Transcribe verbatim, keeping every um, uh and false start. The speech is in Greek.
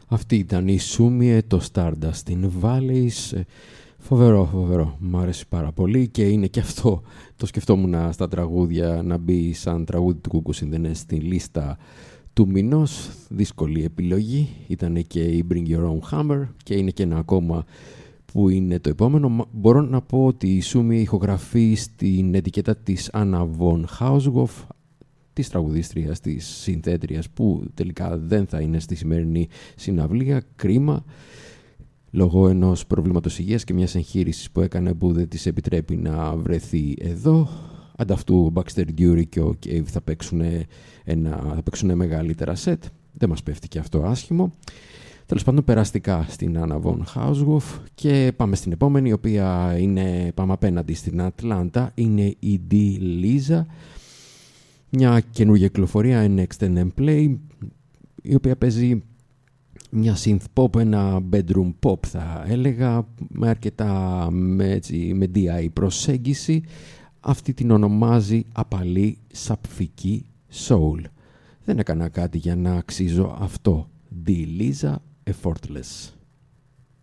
Αυτή ήταν η Sumie, το Stardust in Valleys. Φοβερό, φοβερό. Μ' άρεσε πάρα πολύ και είναι και αυτό. Το σκεφτόμουν στα τραγούδια να μπει σαν τραγούδι του Κούκου Σινδενέ στη λίστα του μηνός. Δύσκολη επιλογή. Ήταν και η Bring Your Own Hammer και είναι και ένα ακόμα που είναι το επόμενο. Μπορώ να πω ότι η Sumie ηχογραφεί στην ετικέτα της Anna von Haushoff, της τραγουδίστριας, της συνθέτριας, που τελικά δεν θα είναι στη σημερινή συναυλία. Κρίμα, λόγω ενός προβλήματος υγείας και μιας εγχείρησης που έκανε που δεν της επιτρέπει να βρεθεί εδώ. Ανταυτού ο Baxter Dury και ο Cave θα παίξουν, ένα, θα παίξουν μεγαλύτερα σετ. Δεν μας πέφτει και αυτό άσχημο. Τέλος πάντων, περαστικά στην Anna von Haushoff και πάμε στην επόμενη, η οποία είναι, πάμε απέναντι στην Ατλάντα, είναι η D. Lisa. Μια καινούργια κυκλοφορία, ένα extended play, η οποία παίζει μια synth pop, ένα bedroom pop θα έλεγα, με αρκετά με, έτσι, με ντι άι προσέγγιση. Αυτή την ονομάζει απαλή σαπφική soul. Δεν έκανα κάτι για να αξίζω αυτό. D. Lisa, Effortless.